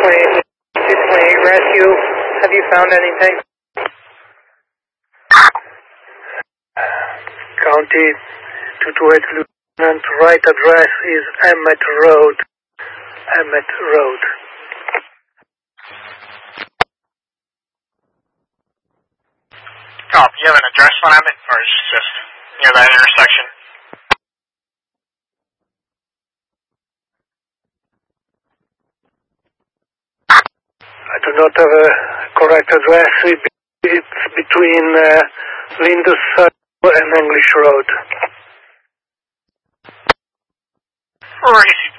228 rescue. Have you found anything? County 228 Lieutenant, right address is Emmett Road. Emmett Road. Copy. You have an address on Emmett, or is it just near that intersection? I do not have a correct address. It's between Lindus and English Road. Or I guess you